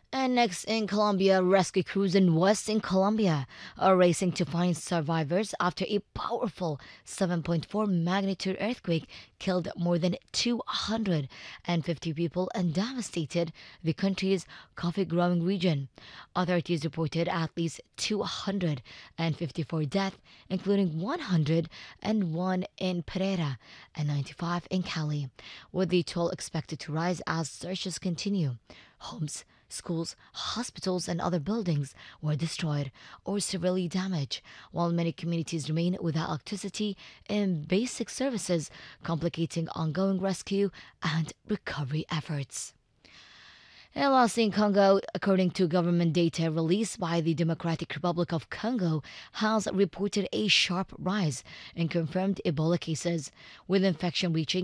And next in Colombia, rescue crews in Western Colombia are racing to find survivors after a powerful 7.4 magnitude earthquake killed more than 250 people and devastated the country's coffee growing region. Authorities reported at least 254 deaths, including 101 in Pereira and 95 in Cali, with the toll expected to rise as searches continue. Homes, schools, hospitals, and other buildings were destroyed or severely damaged, while many communities remain without electricity and basic services, complicating ongoing rescue and recovery efforts. And lastly, in Congo, according to government data released by the Democratic Republic of Congo, has reported a sharp rise in confirmed Ebola cases, with infection reaching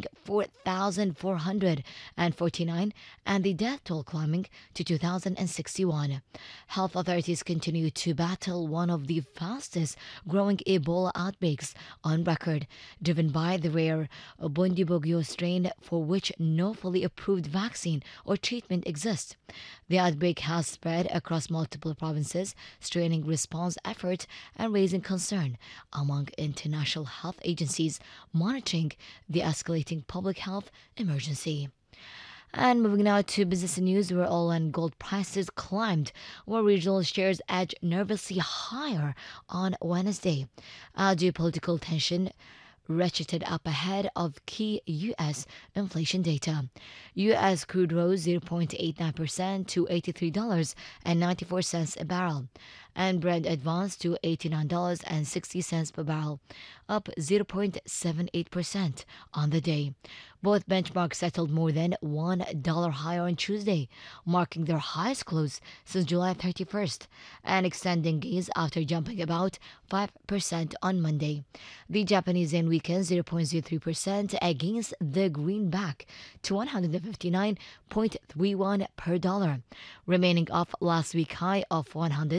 4,449 and the death toll climbing to 2,061. Health authorities continue to battle one of the fastest growing Ebola outbreaks on record, driven by the rare Bundibugyo strain for which no fully approved vaccine or treatment exists. The outbreak has spread across multiple provinces, straining response efforts and raising concern among international health agencies monitoring the escalating public health emergency. And moving now to business news, where oil and gold prices climbed, while regional shares edged nervously higher on Wednesday. Geopolitical tension ratcheted up ahead of key U.S. inflation data. U.S. crude rose 0.89% to $83.94 a barrel, and Brent advanced to $89.60 per barrel, up 0.78% on the day. Both benchmarks settled more than $1 higher on Tuesday, marking their highest close since July 31st, and extending gains after jumping about 5% on Monday. The Japanese yen weakened 0.03% against the greenback to 159.31 per dollar, remaining off last week's high of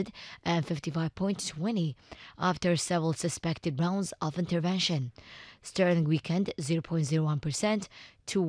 155.20 after several suspected rounds of intervention. Sterling weakened 0.01% to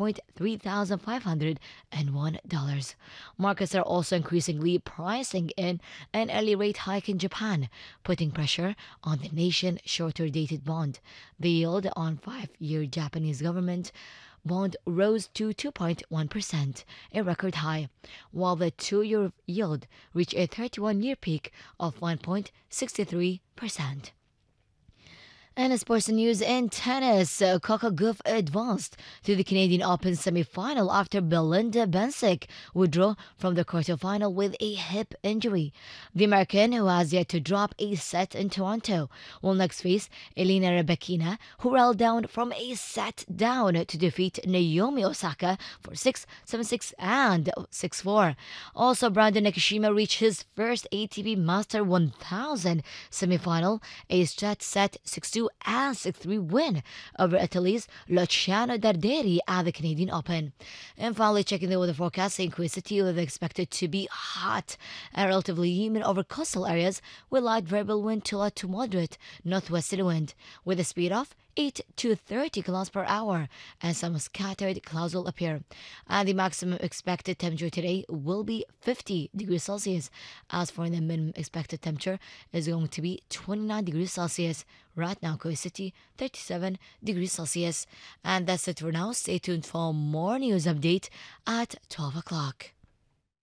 $1.3501. Markets are also increasingly pricing in an early rate hike in Japan, putting pressure on the nation's shorter dated bond. The yield on 5-year Japanese government bond rose to 2.1%, a record high, while the 2-year yield reached a 31-year peak of 1.63%. And in sports news and tennis, Coco Gauff advanced to the Canadian Open semi-final after Belinda Bencic withdrew from the quarterfinal with a hip injury. The American, who has yet to drop a set in Toronto, will next face Elena Rybakina, who rolled down from a set down to defeat Naomi Osaka for 6-7-6 and 6-4. Also, Brandon Nakashima reached his first ATP Master 1000 semi-final, a straight set 6-2 and 6-3 win over Italy's Luciano Darderi at the Canadian Open. And finally, checking the weather forecast, St. Louis City is expected to be hot and relatively humid over coastal areas with light variable wind to light to moderate northwesterly wind with a speed of 8 to 30 km per hour, and some scattered clouds will appear. And the maximum expected temperature today will be 50 degrees Celsius. As for the minimum expected temperature is going to be 29 degrees Celsius. Right now, Koi City, 37 degrees Celsius. And that's it for now. Stay tuned for more news update at 12 o'clock.